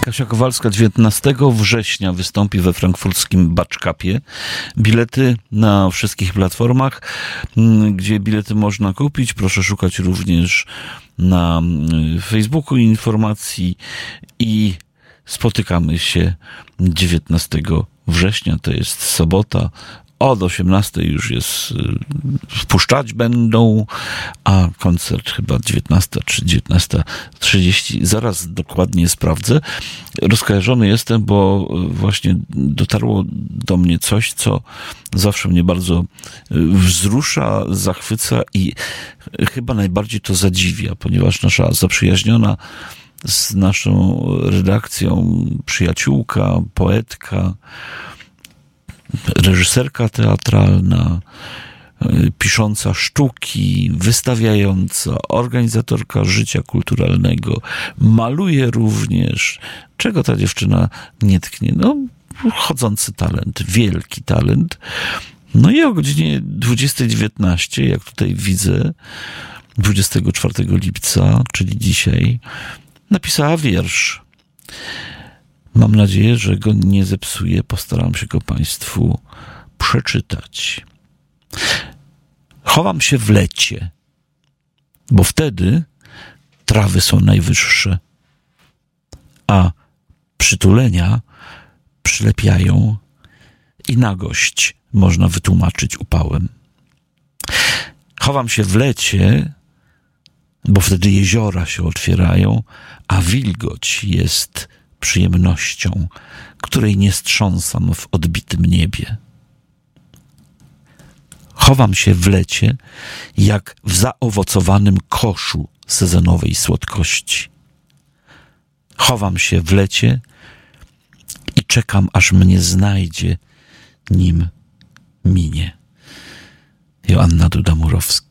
Kasia Kowalska 19 września wystąpi we frankfurckim Batschkapie. Bilety na wszystkich platformach, gdzie bilety można kupić. Proszę szukać również na Facebooku informacji i spotykamy się 19 września, to jest sobota. Od 18 już jest, wpuszczać będą, a koncert chyba 19 czy 19:30. Zaraz dokładnie sprawdzę. Rozkojarzony jestem, bo właśnie dotarło do mnie coś, co zawsze mnie bardzo wzrusza, zachwyca i chyba najbardziej to zadziwia, ponieważ nasza zaprzyjaźniona z naszą redakcją przyjaciółka, poetka, reżyserka teatralna, pisząca sztuki, wystawiająca, organizatorka życia kulturalnego, maluje również. Czego ta dziewczyna nie tknie? No, chodzący talent, wielki talent. No i o godzinie 20:19, jak tutaj widzę, 24 lipca, czyli dzisiaj, napisała wiersz. Mam nadzieję, że go nie zepsuję. Postaram się go Państwu przeczytać. Chowam się w lecie, bo wtedy trawy są najwyższe, a przytulenia przylepiają i nagość można wytłumaczyć upałem. Chowam się w lecie, bo wtedy jeziora się otwierają, a wilgoć jest przyjemnością, której nie strząsam w odbitym niebie. Chowam się w lecie, jak w zaowocowanym koszu sezonowej słodkości. Chowam się w lecie i czekam, aż mnie znajdzie, nim minie. Joanna Duda-Murowska.